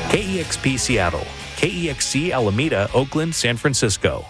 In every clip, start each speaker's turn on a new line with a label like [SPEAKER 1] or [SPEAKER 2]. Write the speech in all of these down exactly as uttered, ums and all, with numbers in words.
[SPEAKER 1] K E X P Seattle, K E X C Alameda, Oakland, San Francisco.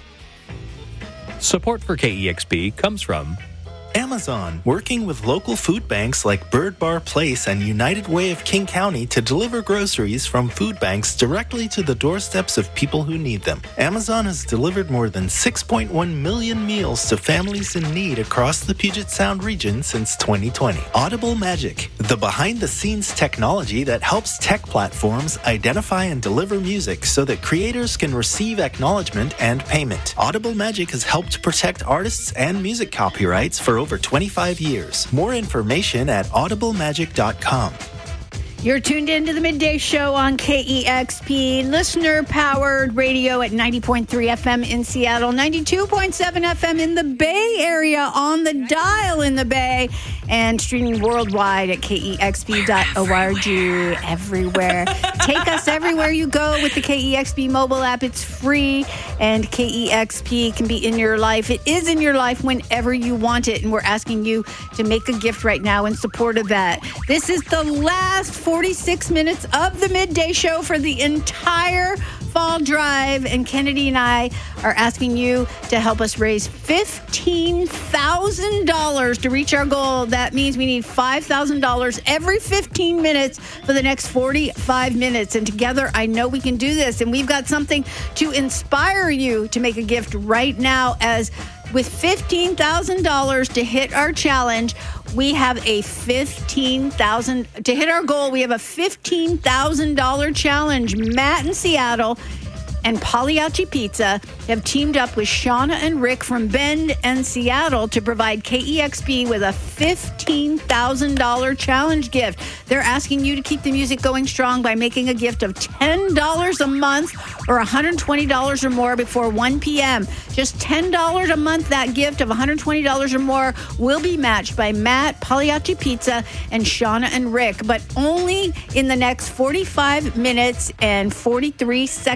[SPEAKER 1] Support for K E X P comes from
[SPEAKER 2] Amazon, working with local food banks like Bird Bar Place and United Way of King County to deliver groceries from food banks directly to the doorsteps of people who need them. Amazon has delivered more than six point one million meals to families in need across the Puget Sound region since twenty twenty. Audible Magic, the behind-the-scenes technology that helps tech platforms identify and deliver music so that creators can receive acknowledgement and payment. Audible Magic has helped protect artists and music copyrights for over twenty-five years. More information at audible magic dot com.
[SPEAKER 3] You're tuned into the Midday Show on K E X P, listener-powered radio at ninety point three F M in Seattle, ninety-two point seven F M in the Bay Area, on the dial in the Bay, and streaming worldwide at K E X P dot org. Everywhere. Take us everywhere you go with the K E X P mobile app. It's free, and K E X P can be in your life. It is in your life whenever you want it, and we're asking you to make a gift right now in support of that. This is the last forty-six minutes of the Midday Show for the entire fall drive, and Kennedy and I are asking you to help us raise fifteen thousand dollars to reach our goal. That means we need five thousand dollars every fifteen minutes for the next forty-five minutes, and together I know we can do this, and we've got something to inspire you to make a gift right now. As with fifteen thousand dollars to hit our challenge, we have a fifteen thousand dollars to hit our goal. We have a fifteen thousand dollars challenge. Matt in Seattle and Pagliacci Pizza have teamed up with Shauna and Rick from Bend and Seattle to provide K E X P with a fifteen thousand dollars challenge gift. They're asking you to keep the music going strong by making a gift of ten dollars a month or one hundred twenty dollars or more before one p.m. Just ten dollars a month. That gift of one hundred twenty dollars or more will be matched by Matt, Pagliacci Pizza, and Shauna and Rick, but only in the next forty-five minutes and forty-three seconds.